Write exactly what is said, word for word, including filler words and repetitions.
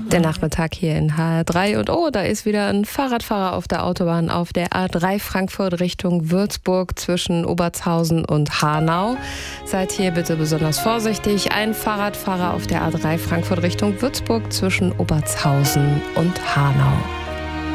Der Nachmittag hier in H R drei und oh, da ist wieder ein Fahrradfahrer auf der Autobahn auf der A drei Frankfurt Richtung Würzburg zwischen Obertshausen und Hanau. Seid hier bitte besonders vorsichtig. Ein Fahrradfahrer auf der A drei Frankfurt Richtung Würzburg zwischen Obertshausen und Hanau.